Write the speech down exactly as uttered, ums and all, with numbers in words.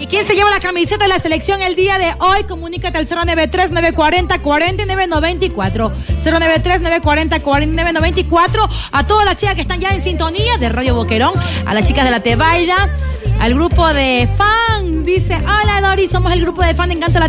quién se lleva la camiseta de la selección el día de hoy? Comunícate al cero nueve tres, nueve cuatro cero, cuatro nueve nueve cuatro. cero nueve tres, nueve cuatro cero, cuatro nueve nueve cuatro. A todas las chicas que están ya en sintonía de Radio Boquerón, a las chicas de la Tebaida, al grupo de fan. Dice, hola Dori, somos el grupo de fan de Encanto